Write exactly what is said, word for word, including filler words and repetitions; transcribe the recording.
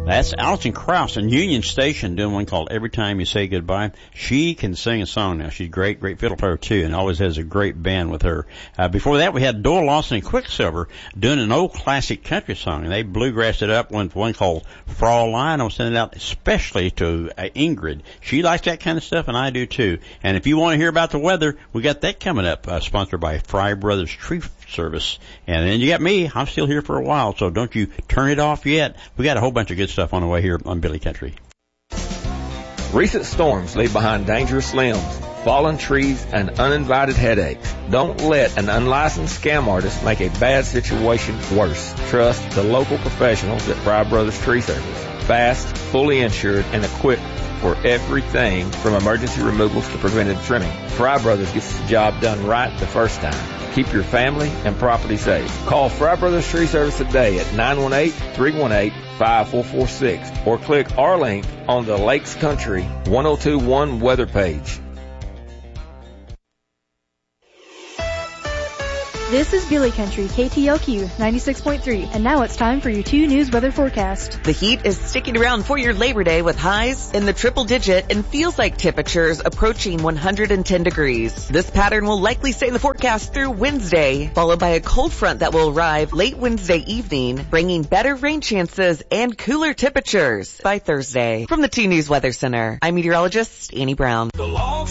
That's Alison Krauss in Union Station doing one called Every Time You Say Goodbye. She can sing a song now. She's a great, great fiddle player too, and always has a great band with her. Uh, before that, we had Doyle Lawson and Quicksilver doing an old classic country song, and they bluegrassed it up with one called Fraulein. I'll send it out especially to uh, Ingrid. She likes that kind of stuff, and I do too. And if you want to hear about the weather, we got that coming up, uh, sponsored by Fry Brothers Tree Service. And then you got me. I'm still here for a while, so don't you turn it off yet. We got a whole bunch of good stuff on the way here on Billy Country. Recent storms leave behind dangerous limbs, fallen trees, and uninvited headaches. Don't let an unlicensed scam artist make a bad situation worse. Trust the local professionals at Fry Brothers Tree Service. Fast, fully insured, and equipped for everything from emergency removals to preventive trimming. Fry Brothers gets the job done right the first time. Keep your family and property safe. Call Fry Brothers Tree Service today at nine one eight, three one eight, five four four six or click our link on the Lakes Country one oh two point one weather page. This is Billy Country, K T L Q ninety-six point three, and now it's time for your two news weather forecast. The heat is sticking around for your Labor Day with highs in the triple digit and feels like temperatures approaching one hundred ten degrees. This pattern will likely stay in the forecast through Wednesday, followed by a cold front that will arrive late Wednesday evening, bringing better rain chances and cooler temperatures by Thursday. From the two News Weather Center, I'm meteorologist Annie Brown.